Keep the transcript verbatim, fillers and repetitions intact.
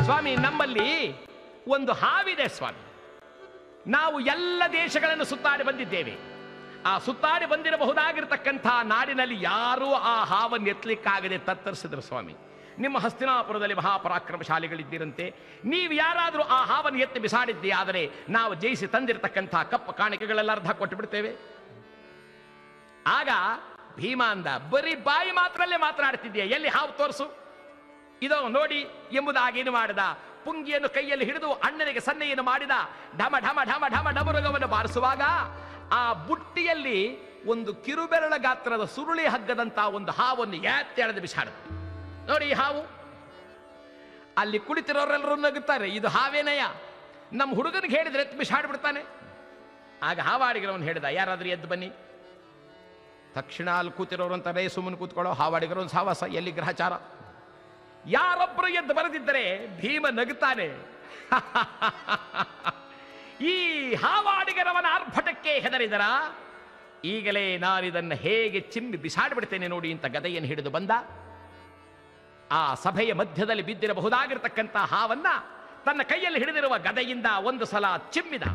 ಸ್ವಾಮಿ, ನಮ್ಮಲ್ಲಿ ಒಂದು ಹಾವಿದೆ ಸ್ವಾಮಿ. ನಾವು ಎಲ್ಲ ದೇಶಗಳನ್ನು ಸುತ್ತಾಡಿ ಬಂದಿದ್ದೇವೆ. ಆ ಸುತ್ತಾಡಿ ಬಂದಿರಬಹುದಾಗಿರ್ತಕ್ಕಂಥ ನಾಡಿನಲ್ಲಿ ಯಾರೂ ಆ ಹಾವನ್ನು ಎತ್ತಲಿಕ್ಕಾಗದೆ ತತ್ತರಿಸಿದ್ರು ಸ್ವಾಮಿ. ನಿಮ್ಮ ಹಸ್ತಿನಾಪುರದಲ್ಲಿ ಮಹಾಪರಾಕ್ರಮಶಾಲಿಗಳಿದ್ದೀರಂತೆ. ನೀವು ಯಾರಾದರೂ ಆ ಹಾವನ್ನು ಎತ್ತಿ ಬಿಸಾಡಿದ್ದೇ ಆದರೆ ನಾವು ಜಯಿಸಿ ತಂದಿರತಕ್ಕಂಥ ಕಪ್ಪ ಕಾಣಿಕೆಗಳೆಲ್ಲ ಅರ್ಧ ಕೊಟ್ಟು ಬಿಡ್ತೇವೆ. ಆಗ ಭೀಮ ಅಂದ, ಬರೀ ಬಾಯಿ ಮಾತ್ರಲ್ಲೇ ಮಾತನಾಡ್ತಿದ್ದೀಯ, ಎಲ್ಲಿ ಹಾವು ತೋರಿಸು, ಇದೋ ನೋಡಿ ಎಂಬುದಾಗೇನು ಮಾಡಿದ. ಪುಂಗಿಯನ್ನು ಕೈಯಲ್ಲಿ ಹಿಡಿದು ಅಣ್ಣನಿಗೆ ಸನ್ನೆಯನ್ನು ಮಾಡಿದ. ಢಮ ಢಮ ಢಮ ಢಮ ಡಮರುಗವನ್ನು ಬಾರಿಸುವಾಗ ಆ ಬುಟ್ಟಿಯಲ್ಲಿ ಒಂದು ಕಿರುಬೆರಳ ಗಾತ್ರದ ಸುರುಳಿ ಹಗ್ಗದಂತ ಒಂದು ಹಾವನ್ನು ಎತ್ತೆಳೆದು ಬಿಸಾಡುತ್ತೆ. ನೋಡಿ ಈ ಹಾವು. ಅಲ್ಲಿ ಕುಳಿತಿರೋರೆಲ್ಲರೂ ನಗುತ್ತಾರೆ, ಇದು ಹಾವೇನಯ್ಯ, ನಮ್ಮ ಹುಡುಗನಿಗೆ ಹೇಳಿದ್ರೆ ಎತ್ತು ಬಿಸಾಡ್ಬಿಡ್ತಾನೆ. ಆಗ ಹಾವಾಡಿಗರವನು ಹೇಳಿದ, ಯಾರಾದ್ರೂ ಎದ್ದು ಬನ್ನಿ. ತಕ್ಷಣ ಅಲ್ಲಿ ಕೂತಿರೋರು ಅಂತಾರೆ, ಸುಮ್ಮನೆ ಕೂತ್ಕೊಳ್ಳೋ, ಹಾವಾಡಿಗರ ಒಂದು ಸಾವಾಸ, ಎಲ್ಲಿ ಗ್ರಹಚಾರ. ಯಾರೊಬ್ಬರು ಎದ್ದು ಬರೆದಿದ್ದರೆ ಭೀಮ ನಗುತ್ತಾನೆ. ಈ ಹಾವಾಡಿಗರವನ ಆರ್ಭಟಕ್ಕೆ ಹೆದರಿದರ, ಈಗಲೇ ನಾನಿದನ್ನು ಹೇಗೆ ಚಿಮ್ಮಿ ಬಿಸಾಡಿಬಿಡ್ತೇನೆ ನೋಡಿ ಅಂತ ಗದೆಯನ್ನು ಹಿಡಿದು ಬಂದ. ಆ ಸಭೆಯ ಮಧ್ಯದಲ್ಲಿ ಬಿದ್ದಿರಬಹುದಾಗಿರ್ತಕ್ಕಂಥ ಹಾವನ್ನ ತನ್ನ ಕೈಯಲ್ಲಿ ಹಿಡಿದಿರುವ ಗದೆಯಿಂದ ಒಂದು ಸಲ ಚಿಮ್ಮಿದ.